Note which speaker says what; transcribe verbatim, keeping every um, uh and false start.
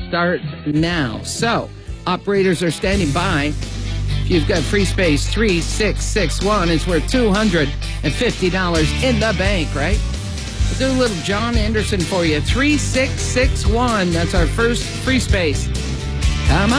Speaker 1: start now. So, operators are standing by. If you've got free space, three six six one. It's worth two hundred fifty dollars in the bank, right? We'll do a little John Anderson for you. three six six one. That's our first free space. Come on.